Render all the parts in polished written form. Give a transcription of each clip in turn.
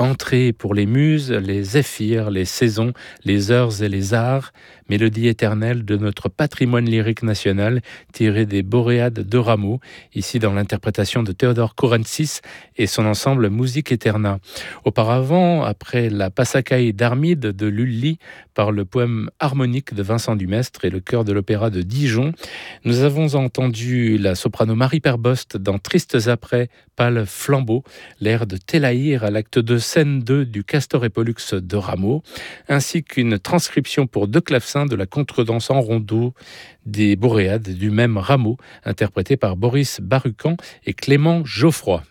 Entrée pour les muses, les zéphyrs, les saisons, les heures et les arts, mélodie éternelle de notre patrimoine lyrique national tiré des Boréades de Rameau, ici dans l'interprétation de Théodore Courensis et son ensemble Musique Eterna. Auparavant, après la Passacaille d'Armide de Lully par le poème harmonique de Vincent Dumestre et le chœur de l'opéra de Dijon, nous avons entendu la soprano Marie Perbost dans Tristes après, pâle flambeau, l'air de Télaïr à l'acte 2, scène 2 du Castor et Pollux de Rameau, ainsi qu'une transcription pour deux clavecins de la contredanse en rondeau des Boréades du même Rameau, interprétée par Boris Barucan et Clément Geoffroy.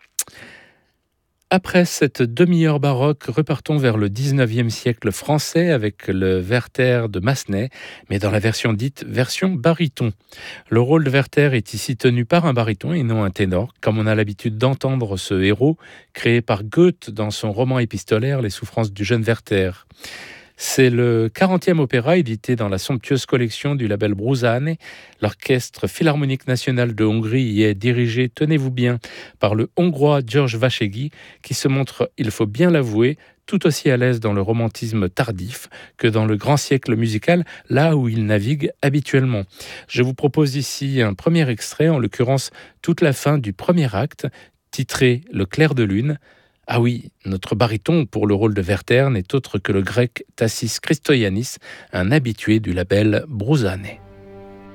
Après cette demi-heure baroque, repartons vers le 19e siècle français avec le Werther de Massenet, mais dans la version dite version baryton. Le rôle de Werther est ici tenu par un baryton et non un ténor, comme on a l'habitude d'entendre ce héros créé par Goethe dans son roman épistolaire Les souffrances du jeune Werther. C'est le 40e opéra édité dans la somptueuse collection du label Bruzane. L'Orchestre Philharmonique National de Hongrie y est dirigé, tenez-vous bien, par le Hongrois George Vashegui, qui se montre, il faut bien l'avouer, tout aussi à l'aise dans le romantisme tardif que dans le grand siècle musical, là où il navigue habituellement. Je vous propose ici un premier extrait, en l'occurrence toute la fin du premier acte, titré « Le clair de lune ». Ah oui, notre baryton pour le rôle de Werther n'est autre que le grec Tassis Christoyannis, un habitué du label Bruzane.